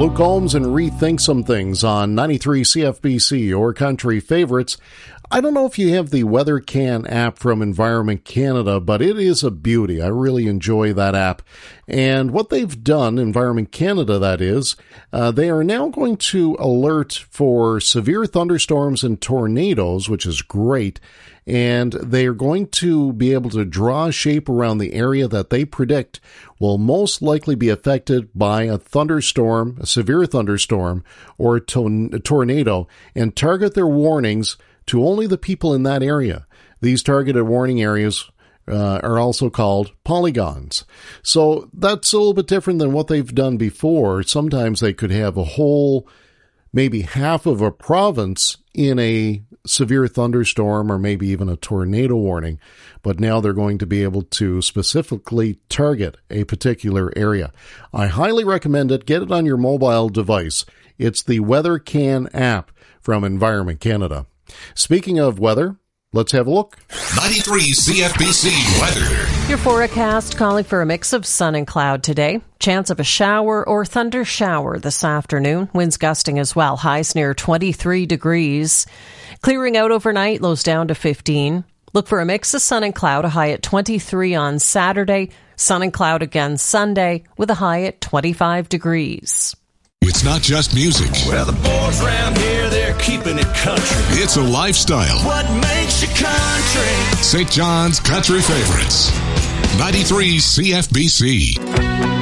Luke Combs and Rethink Some Things on 93 CFBC, your country favorites. I don't know if you have the WeatherCan app from Environment Canada, but it is a beauty. I really enjoy that app. And what they've done, Environment Canada that is, they are now going to alert for severe thunderstorms and tornadoes, which is great. And they're going to be able to draw a shape around the area that they predict will most likely be affected by a thunderstorm, a severe thunderstorm, or a tornado, and target their warnings to only the people in that area. These targeted warning areas are also called polygons. So that's a little bit different than what they've done before. Sometimes they could have a whole, maybe half of a province in a severe thunderstorm or maybe even a tornado warning. But now they're going to be able to specifically target a particular area. I highly recommend it. Get it on your mobile device. It's the WeatherCan app from Environment Canada. Speaking of weather, let's have a look. 93 CFBC weather. Your forecast calling for a mix of sun and cloud today. Chance of a shower or thunder shower this afternoon. Winds gusting as well. Highs near 23 degrees. Clearing out overnight, lows down to 15. Look for a mix of sun and cloud, a high at 23 on Saturday. Sun and cloud again Sunday with a high at 25 degrees. It's not just music. Well, the boys around here, they're keeping it country. It's a lifestyle. What makes you country? St. John's Country Favorites. 93 CFBC.